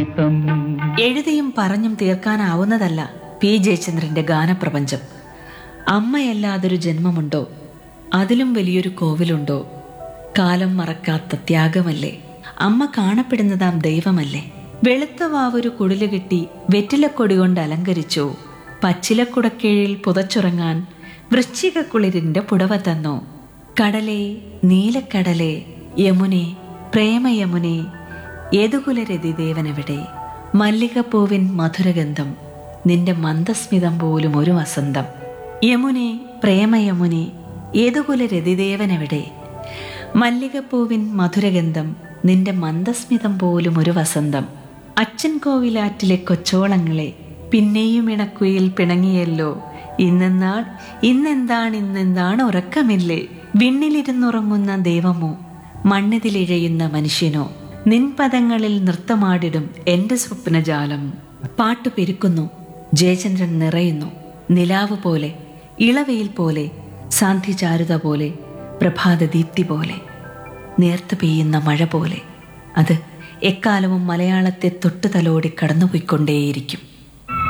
എഴുതിയും പറഞ്ഞും തീർക്കാനാവുന്നതല്ല പി ജയചന്ദ്രന്റെ ഗാനപ്രപഞ്ചം. അമ്മയല്ലാതൊരു ജന്മമുണ്ടോ, അതിലും വലിയൊരു കോവിലുണ്ടോ? കാലം മറക്കാത്ത ത്യാഗമല്ലേ അമ്മ, കാണപ്പെടുന്നതാം ദൈവമല്ലേ? വെളുത്ത വാവൊരു കുടില് കെട്ടി വെറ്റിലക്കൊടി കൊണ്ട് അലങ്കരിച്ചു, പച്ചിലക്കുടക്കീഴിൽ പുതച്ചുറങ്ങാൻ വൃശ്ചികക്കുളിരിന്റെ പുടവ തന്നു. കടലേ നീലക്കടലേ യമുനെ പ്രേമയമുനെ യദുകുലരതിദേവനെവിടെ? മല്ലികപ്പൂവിൻ മധുരഗന്ധം, നിന്റെ മന്ദസ്മിതം പോലും ഒരു വസന്തം. യമുനെ പ്രേമയമുനെ യദുകുലരതിദേവനെവിടെ? മല്ലികപ്പൂവിൻ മധുരഗന്ധം, നിന്റെ മന്ദസ്മിതം പോലും ഒരു വസന്തം. അച്ഛൻ കോവിലാറ്റിലെ കൊച്ചോളങ്ങളെ പിന്നെയും ഇണക്കുയിൽ പിണങ്ങിയല്ലോ, ഇന്നെന്താണ് ഉറക്കമില്ലേ? വിണ്ണിലിരുന്നുറങ്ങുന്ന ദൈവമോ മണ്ണിതിലിഴയുന്ന മനുഷ്യനോ? നിൻപദങ്ങളിൽ നൃത്തമാടിടും എന്റെ സ്വപ്നജാലം. പാട്ടു പെരുക്കുന്നു, ജയചന്ദ്രൻ നിറയുന്നു. നിലാവ് പോലെ, ഇളവെയിൽ പോലെ, സാന്ധ്യചാരുത പോലെ, പ്രഭാതദീപ്തി പോലെ, നേർത്തു പെയ്യുന്ന മഴ പോലെ. അത് എക്കാലവും മലയാളത്തെ തൊട്ടുതലോടി കടന്നുപോയിക്കൊണ്ടേയിരിക്കും.